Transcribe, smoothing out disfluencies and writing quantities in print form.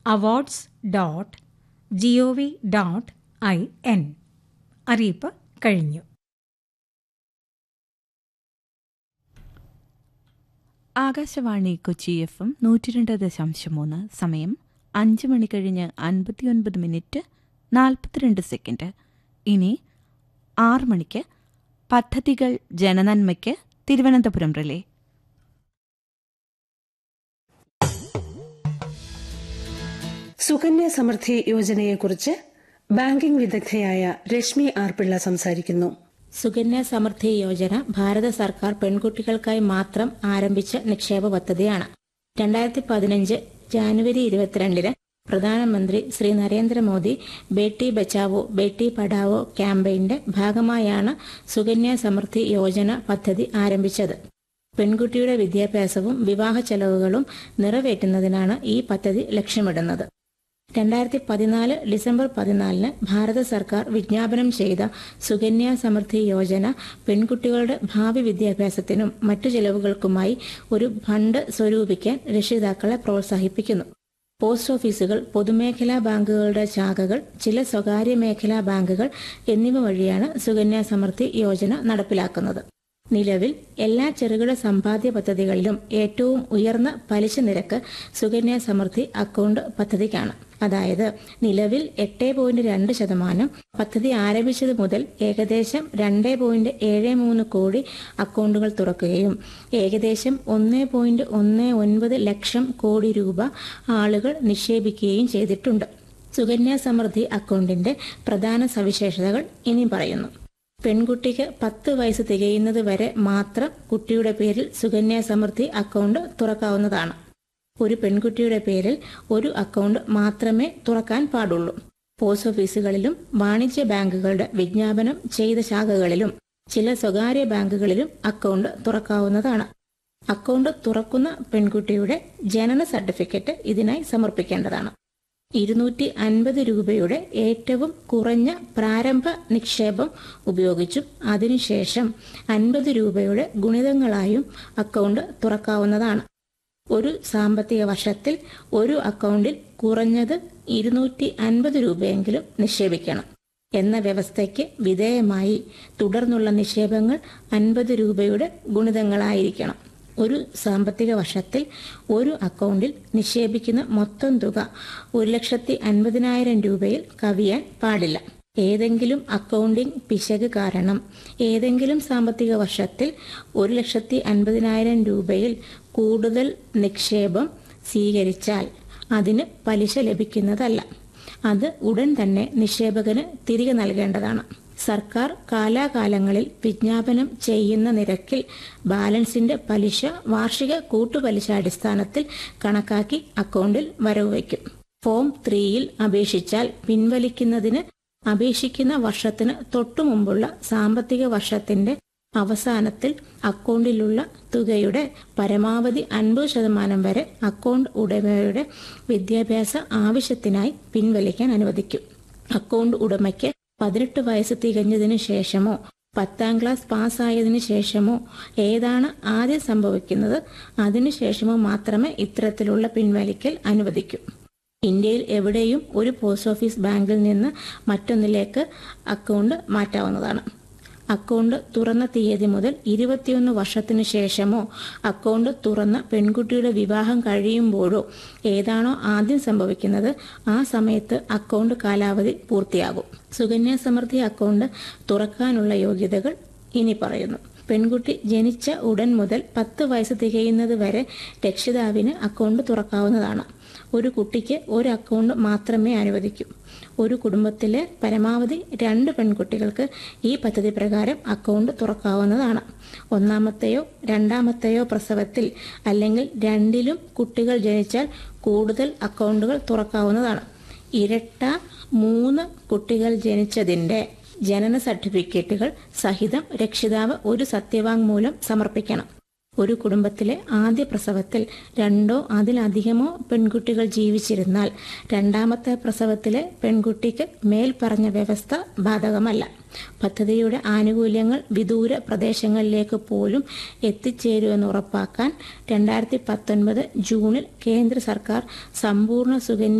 awards.gov.in. അറിയിപ്പ് കഴിഞ്ഞു. Akashvani Kochi FM 102.3. സമയം 5 മണി കഴിഞ്ഞ് 59 42 സെക്കൻഡ്. ഇനി 6 മണിക്ക് പദ്ധതികൾ ജനനന്മയ്ക്ക് Thiruvananthapuram relay. Sukanya Samriddhi യോജനയെക്കുറിച്ച് banking വിദഗ്ധയായ Rashmi R Pillai സംസാരിക്കുന്നു. സുകന്യ സമൃദ്ധി യോജന ഭാരത സർക്കാർ പെൺകുട്ടികൾക്കായി മാത്രം ആരംഭിച്ച നിക്ഷേപ പദ്ധതിയാണ്. 2015 ജാനുവരി 22 പ്രധാനമന്ത്രി ശ്രീ നരേന്ദ്രമോദി ബേട്ടി ബച്ചാവോ ബേട്ടി പഠാവോ ക്യാമ്പയിന്റെ ഭാഗമായാണ് സുകന്യ സമൃദ്ധി യോജന പദ്ധതി ആരംഭിച്ചത്. പെൺകുട്ടിയുടെ വിദ്യാഭ്യാസവും വിവാഹ ചെലവുകളും നിറവേറ്റുന്നതിനാണ് ഈ പദ്ധതി ലക്ഷ്യമിടുന്നത്. 2014 ഡിസംബർ 14 ഭാരത സർക്കാർ വിജ്ഞാപനം ചെയ്ത സുകന്യ സമൃദ്ധി യോജന പെൺകുട്ടികളുടെ ഭാവി വിദ്യാഭ്യാസത്തിനും മറ്റു ചെലവുകൾക്കുമായി ഒരു ഫണ്ട് സ്വരൂപിക്കാൻ രക്ഷിതാക്കളെ പ്രോത്സാഹിപ്പിക്കുന്നു. പോസ്റ്റ് ഓഫീസുകൾ, പൊതുമേഖലാ ബാങ്കുകളുടെ ശാഖകൾ, ചില സ്വകാര്യ മേഖലാ ബാങ്കുകൾ എന്നിവ വഴിയാണ് സുകന്യ സമൃദ്ധി യോജന നടപ്പിലാക്കുന്നത്. നിലവിൽ എല്ലാ ചെറുകിട സമ്പാദ്യ പദ്ധതികളിലും ഏറ്റവും ഉയർന്ന പലിശ നിരക്ക് സുകന്യ സമൃദ്ധി അക്കൗണ്ട് പദ്ധതിക്കാണ്. അതായത് നിലവിൽ 8.2%. പദ്ധതി ആരംഭിച്ചത് മുതൽ ഏകദേശം 2.73 കോടി അക്കൗണ്ടുകൾ തുറക്കുകയും ഏകദേശം 1.19 ലക്ഷം കോടി രൂപ ആളുകൾ നിക്ഷേപിക്കുകയും ചെയ്തിട്ടുണ്ട്. സുകന്യ സമൃദ്ധി അക്കൗണ്ടിന്റെ പ്രധാന സവിശേഷതകൾ ഇനി പറയുന്നു. പെൺകുട്ടിക്ക് 10 വയസ്സ് തികയുന്നത് വരെ മാത്രം കുട്ടിയുടെ പേരിൽ സുകന്യ സമൃദ്ധി അക്കൗണ്ട് തുറക്കാവുന്നതാണ്. ഒരു പെൺകുട്ടിയുടെ പേരിൽ ഒരു അക്കൗണ്ട് മാത്രമേ തുറക്കാൻ പാടുള്ളൂ. പോസ്റ്റ് ഓഫീസുകളിലും വാണിജ്യ ബാങ്കുകളുടെ വിജ്ഞാപനം ചെയ്ത ശാഖകളിലും ചില സ്വകാര്യ ബാങ്കുകളിലും അക്കൗണ്ട് തുറക്കാവുന്നതാണ്. അക്കൗണ്ട് തുറക്കുന്ന പെൺകുട്ടിയുടെ ജനന സർട്ടിഫിക്കറ്റ് ഇതിനായി സമർപ്പിക്കേണ്ടതാണ്. 250 രൂപയുടെ ഏറ്റവും കുറഞ്ഞ പ്രാരംഭ നിക്ഷേപം ഉപയോഗിച്ചും അതിനുശേഷം 50 രൂപയുടെ ഗുണിതങ്ങളായും അക്കൗണ്ട് തുറക്കാവുന്നതാണ്. ഒരു സാമ്പത്തിക വർഷത്തിൽ ഒരു അക്കൗണ്ടിൽ കുറഞ്ഞത് 250 രൂപയെങ്കിലും നിക്ഷേപിക്കണം എന്ന വ്യവസ്ഥയ്ക്ക് വിധേയമായി തുടർന്നുള്ള നിക്ഷേപങ്ങൾ 50 രൂപയുടെ ഗുണിതങ്ങളായിരിക്കണം. ഒരു സാമ്പത്തിക വർഷത്തിൽ ഒരു അക്കൗണ്ടിൽ നിക്ഷേപിക്കുന്ന മൊത്തം തുക 1,50,000 രൂപയിൽ കവിയാൻ പാടില്ല. ഏതെങ്കിലും അക്കൗണ്ടിംഗ് പിശക് കാരണം ഏതെങ്കിലും സാമ്പത്തിക വർഷത്തിൽ 1,50,000 രൂപയിൽ കൂടുതൽ നിക്ഷേപം സ്വീകരിച്ചാൽ അതിന് പലിശ ലഭിക്കുന്നതല്ല. അത് ഉടൻ തന്നെ നിക്ഷേപകന് തിരികെ നൽകേണ്ടതാണ്. സർക്കാർ കാലാകാലങ്ങളിൽ വിജ്ഞാപനം ചെയ്യുന്ന നിരക്കിൽ ബാലൻസിന്റെ പലിശ വാർഷിക കൂട്ടുപലിശ അടിസ്ഥാനത്തിൽ കണക്കാക്കി അക്കൗണ്ടിൽ വരവ് വയ്ക്കും. ഫോം 3യിൽ അപേക്ഷിച്ചാൽ പിൻവലിക്കുന്നതിന് അപേക്ഷിക്കുന്ന വർഷത്തിന് തൊട്ടുമുമ്പുള്ള സാമ്പത്തിക വർഷത്തിന്റെ അവസാനത്തിൽ അക്കൗണ്ടിലുള്ള തുകയുടെ പരമാവധി 50% വരെ അക്കൗണ്ട് ഉടമയുടെ വിദ്യാഭ്യാസ ആവശ്യത്തിനായി പിൻവലിക്കാൻ അനുവദിക്കും. അക്കൗണ്ട് ഉടമയ്ക്ക് 18 വയസ്സ് തികഞ്ഞതിനു ശേഷമോ 10ാം ക്ലാസ് പാസ്സായതിനു ശേഷമോ ഏതാണ് ആദ്യം സംഭവിക്കുന്നത് അതിനുശേഷമോ മാത്രമേ ഇത്തരത്തിലുള്ള പിൻവലിക്കൽ അനുവദിക്കൂ. ഇന്ത്യയിൽ എവിടെയും ഒരു പോസ്റ്റ് ഓഫീസ് ബാങ്കിൽ നിന്ന് മറ്റൊന്നിലേക്ക് അക്കൗണ്ട് മാറ്റാവുന്നതാണ്. അക്കൗണ്ട് തുറന്ന തീയതി മുതൽ 21 വർഷത്തിനു ശേഷമോ അക്കൗണ്ട് തുറന്ന പെൺകുട്ടിയുടെ വിവാഹം കഴിയുമ്പോഴോ ഏതാണോ ആദ്യം സംഭവിക്കുന്നത് ആ സമയത്ത് അക്കൗണ്ട് കാലാവധി പൂർത്തിയാകും. സുകന്യ സമൃദ്ധി അക്കൗണ്ട് തുറക്കാനുള്ള യോഗ്യതകൾ ഇനി പറയുന്നു. പെൺകുട്ടി ജനിച്ച ഉടൻ മുതൽ 10 വയസ്സ് തികയുന്നത് വരെ രക്ഷിതാവിന് അക്കൗണ്ട് തുറക്കാവുന്നതാണ്. ഒരു കുട്ടിക്ക് ഒരു അക്കൗണ്ട് മാത്രമേ അനുവദിക്കൂ. ഒരു കുടുംബത്തിലെ പരമാവധി 2 പെൺകുട്ടികൾക്ക് ഈ പദ്ധതി പ്രകാരം അക്കൗണ്ട് തുറക്കാവുന്നതാണ്. ഒന്നാമത്തെയോ രണ്ടാമത്തെയോ പ്രസവത്തിൽ അല്ലെങ്കിൽ രണ്ടിലും കുട്ടികൾ ജനിച്ചാൽ കൂടുതൽ അക്കൗണ്ടുകൾ തുറക്കാവുന്നതാണ്. ഇരട്ട 3 കുട്ടികൾ ജനിച്ചതിന്റെ ജനന സർട്ടിഫിക്കറ്റുകൾ സഹിതം രക്ഷിതാവ് ഒരു സത്യവാങ്മൂലം സമർപ്പിക്കണം. ഒരു കുടുംബത്തിലെ ആദ്യ പ്രസവത്തിൽ 2 അതിലധികമോ പെൺകുട്ടികൾ ജീവിച്ചിരുന്നാൽ രണ്ടാമത്തെ പ്രസവത്തിലെ പെൺകുട്ടിക്ക് മേൽപ്പറഞ്ഞ വ്യവസ്ഥ ബാധകമല്ല. പദ്ധതിയുടെ ആനുകൂല്യങ്ങൾ വിദൂര പ്രദേശങ്ങളിലേക്ക് പോലും എത്തിച്ചേരുമെന്ന് ഉറപ്പാക്കാൻ 2019 ജൂണിൽ കേന്ദ്ര സർക്കാർ സമ്പൂർണ്ണ സുകന്യ